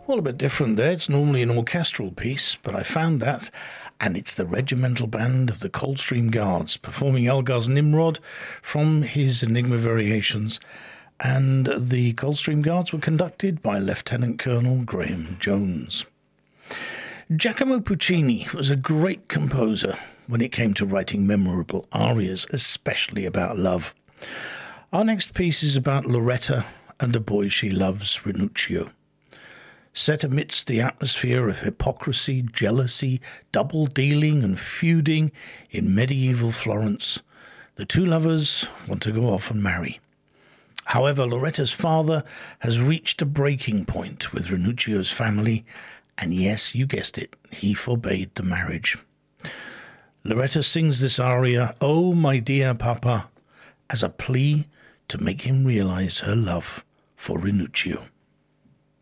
Well, a bit different there. It's normally an orchestral piece, but I found that, and it's the regimental band of the Coldstream Guards performing Elgar's Nimrod from his Enigma Variations, and the Coldstream Guards were conducted by Lieutenant Colonel Graham Jones. Giacomo Puccini was a great composer when it came to writing memorable arias, especially about love. Our next piece is about Loretta and a boy she loves, Ranuccio. Set amidst the atmosphere of hypocrisy, jealousy, double-dealing and feuding in medieval Florence, the two lovers want to go off and marry. However, Loretta's father has reached a breaking point with Ranuccio's family, and yes, you guessed it, he forbade the marriage. Loretta sings this aria, "Oh, my dear Papa," as a plea to make him realize her love for Ranuccio.